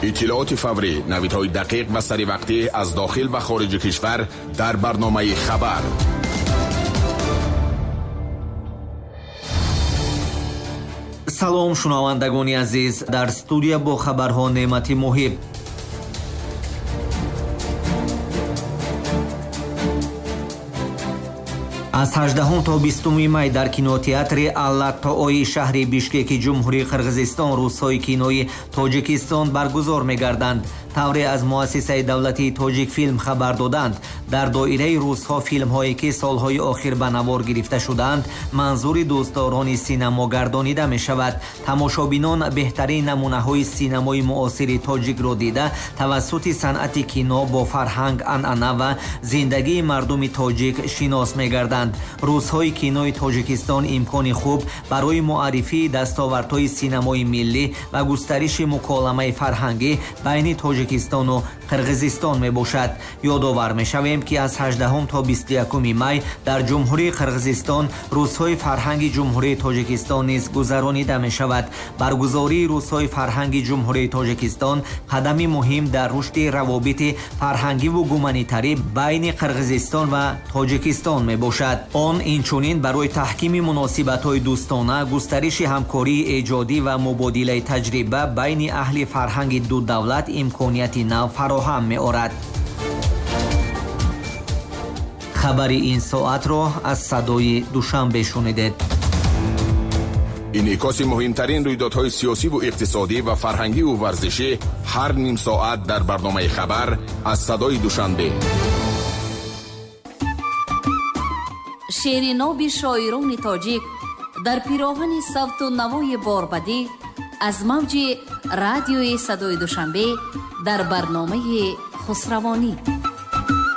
иттилооти фаврӣ, навидҳои дақиқ ва саривақтӣ аз дохил ва хориҷи кишвар дар барномаи хабар. салом шунавандагони азиз, дар студия бо хабарҳо Неъмати Муҳиб. аз 18 то 20 май дар кинотеатри Аллаттоои шаҳри Бишкеки ҷумҳурии Қирғизистон рӯзҳои кинои Тоҷикистон баргузор мегарданд. тавре аз муассисаи давлатии Тоҷик филм хабар доданд. дар доираи рӯзҳо филмҳое ки солҳои охир ба навор гирифта шудаанд манзури дӯстдорони синамо гардонида мешавад. тамошобинон беҳтарин намунаҳои синамои муосири тоҷикро дида тавассути санъати кино бо фарҳанг, анъана ва зиндагии мардуми тоҷик шинос мегарданд. рӯзҳои кинои Тоҷикистон имкони хуб барои муаррифии дастовардҳои синамои миллӣ ва густариши муколамаи фарҳангӣ байни Тоҷикистону Қирғизистон мебошад. ёдовар мешавем ки аз 18 то 21 май дар ҷумҳурии Қирғизистон рӯзҳои фарҳанги ҷумҳурии Тоҷикистон низ гузаронида мешавад. баргузории рӯзҳои фарҳанги ҷумҳурии Тоҷикистон қадами муҳим дар рушди равобити фарҳангиву гуманитарӣ байни Қирғизистон ва Тоҷикистон мебошад. он инчунин барои таҳкими муносибатҳои дӯстона, густариши ҳамкории эҷодӣ ва мубодилаи таҷриба байни аҳли фарҳанги ду давлат имконияти нав фароҳам меорад. хабари ин соатро аз садои Душанбе шунидед. инъикоси муҳимтарин рӯйдодҳои сиёсиву иқтисодӣ ва фарҳангиву варзишӣ ҳар ним соат дар барномаи хабар аз садои Душанбе. шеъри ноби шоирони тоҷик дар пироҳани савту навои борбадӣ аз мавҷи радиои садои Душанбе дар барномаи хусравонӣ.